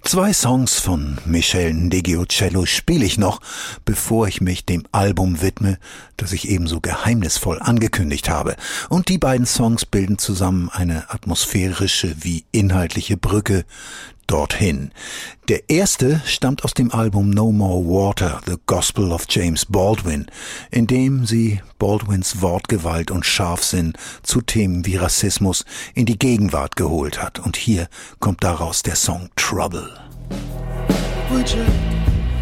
2 Songs von Michel Ndegeocello spiele ich noch, bevor ich mich dem Album widme, das ich ebenso geheimnisvoll angekündigt habe. Und die beiden Songs bilden zusammen eine atmosphärische wie inhaltliche Brücke dorthin. Der erste stammt aus dem Album No More Water, The Gospel of James Baldwin, in dem sie Baldwins Wortgewalt und Scharfsinn zu Themen wie Rassismus in die Gegenwart geholt hat. Und hier kommt daraus der Song Trouble. Would you